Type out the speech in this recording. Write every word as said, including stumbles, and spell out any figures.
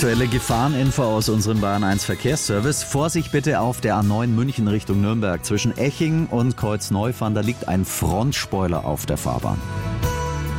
Aktuelle Gefahreninfo aus unserem Bayern eins Verkehrsservice. Vorsicht bitte auf der A neun München Richtung Nürnberg. Zwischen Eching und Kreuzneufahren, da liegt ein Frontspoiler auf der Fahrbahn.